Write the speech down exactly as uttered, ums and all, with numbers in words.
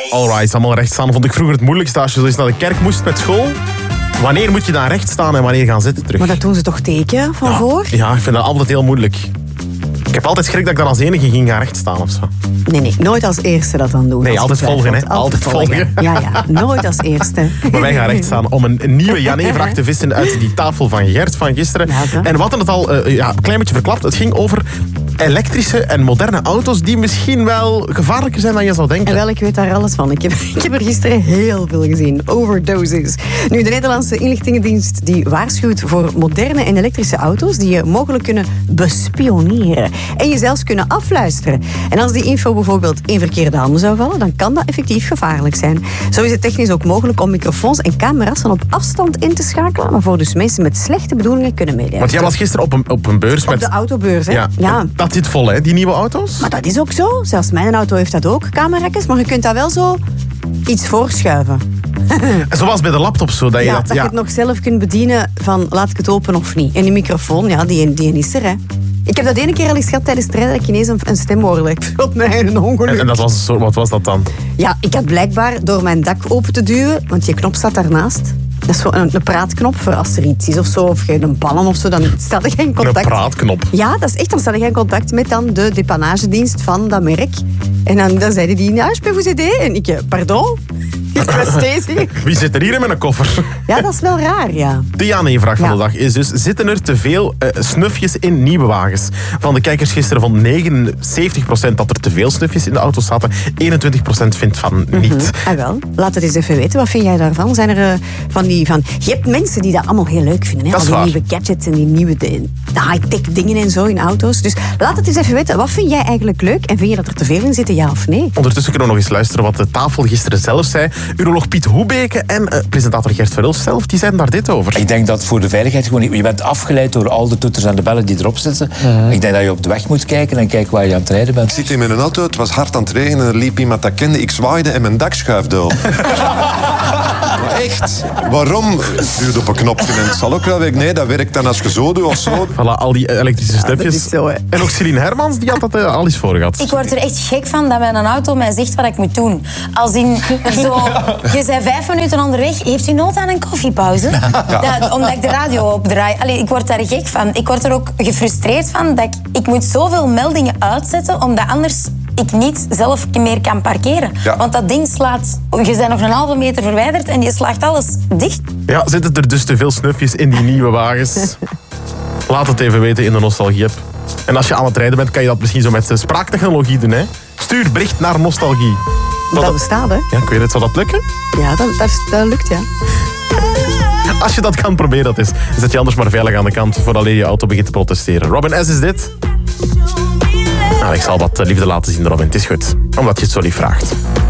Alright, allemaal recht staan vond ik vroeger het moeilijkste. Als je zo eens naar de kerk moest met school, wanneer moet je dan recht staan en wanneer gaan zitten terug? Maar dat doen ze toch teken van ja, voor? Ja, ik vind dat altijd heel moeilijk. Ik heb altijd schrik dat ik dan als enige ging gaan rechtstaan of zo. Nee, nee, nooit als eerste dat dan doen. Nee, altijd volgen, hè. Altijd volgen. Ja, ja, nooit als eerste. Maar wij gaan rechtstaan om een nieuwe Janee-vraag te vissen uit die tafel van Gert van gisteren. Ja, en we hadden het al uh, ja, een klein beetje verklapt. Het ging over elektrische en moderne auto's die misschien wel gevaarlijker zijn dan je zou denken. En wel, ik weet daar alles van. Ik heb, ik heb er gisteren heel veel gezien. Overdoses. Nu, de Nederlandse inlichtingendienst die waarschuwt voor moderne en elektrische auto's die je mogelijk kunnen bespioneren. En je zelfs kunnen afluisteren. En als die info bijvoorbeeld in verkeerde handen zou vallen, dan kan dat effectief gevaarlijk zijn. Zo is het technisch ook mogelijk om microfoons en camera's van op afstand in te schakelen, waarvoor dus mensen met slechte bedoelingen kunnen meedelen. Want jij was gisteren op een, op een beurs met... Op de autobeurs, hè? Ja, ja. Dat zit vol, hè, die nieuwe auto's? Maar dat is ook zo. Zelfs mijn auto heeft dat ook, camera's. Maar je kunt dat wel zo iets voorschuiven. Zoals bij de laptop zo. Dat je, ja, dat, dat ja. je het nog zelf kunt bedienen van laat ik het open of niet. En die microfoon, ja, die, die is er, hè. Ik heb dat ene keer al eens gehad tijdens het rijden dat ik ineens een, een stem hoorde. Ik vond mij een ongeluk. En, en dat was een soort, wat was dat dan? Ja, ik had blijkbaar door mijn dak open te duwen, want die knop staat daarnaast. Dat is zo een, een praatknop voor als er iets is of zo, of je een ballen of zo, dan staat er geen contact. Een praatknop? Ja, dat is echt, dan staat er geen contact met dan de depannagedienst van dat merk. En dan, dan zeiden die, ja, je peux vous aider? En ik, pardon? Ik was Stacey. Wie zit er hier in mijn koffer? Ja, dat is wel raar, ja. De Janee-vraag van Ja. de dag is dus, zitten er te veel uh, snufjes in nieuwe wagens? Van de kijkers gisteren vond negenenzeventig procent dat er te veel snufjes in de auto zaten. eenentwintig procent vindt van niet. Mm-hmm. Ah, wel. Laat het eens even weten. Wat vind jij daarvan? Zijn er uh, van die... Van... Je hebt mensen die dat allemaal heel leuk vinden. Hè? Dat is Al die waar. nieuwe gadgets en die nieuwe de, de high-tech dingen en zo in auto's. Dus laat het eens even weten. Wat vind jij eigenlijk leuk? En vind je dat er te veel in zitten, ja of nee? Ondertussen kunnen we nog eens luisteren wat de tafel gisteren zelf zei. Uroloog Piet Hoebeke en uh, presentator Gert Verhulst zelf, die zeiden daar dit over. Ik denk dat voor de veiligheid gewoon... Je bent afgeleid door al de toeters en de bellen die erop zitten. Uh-huh. Ik denk dat je op de weg moet kijken en kijken waar je aan het rijden bent. Ik zit in mijn auto, het was hard aan het regenen en er liep iemand dat kende. Ik zwaaide en mijn dak schuifde op. Maar echt, waarom? Het duwt op een knopje en het zal ook wel werken. Nee, dat werkt dan als je zo doet of zo. Voilà, al die elektrische snufjes. dat is zo, hè. En ook Celine Hermans, die had dat uh, al eens voor gehad. Ik word er echt gek van dat mijn auto mij zegt wat ik moet doen. Als in, zo, je bent vijf minuten onderweg, heeft u nood aan een koffiepauze? Ja. Dat, omdat ik de radio opdraai. Allee, ik word daar gek van. Ik word er ook gefrustreerd van dat ik, ik moet zoveel meldingen uitzetten, omdat anders ik niet zelf meer kan parkeren. Ja. Want dat ding slaat... Je bent nog een halve meter verwijderd en je slaagt alles dicht. Ja, zitten er dus te veel snufjes in die nieuwe wagens? Laat het even weten in de Nostalgie-app. En als je aan het rijden bent, kan je dat misschien zo met uh, spraaktechnologie doen, hè? Stuur bericht naar Nostalgie. Dat, dat bestaat, hè? Ja, ik weet het. Zou dat lukken? Ja, dat, dat, dat lukt, ja. Als je dat kan, probeer dat eens. Dan zet je anders maar veilig aan de kant voordat je auto begint te protesteren. Robin S. is dit. Nou, ik zal wat liefde laten zien, Robin. Het is goed. Omdat je het zo lief vraagt.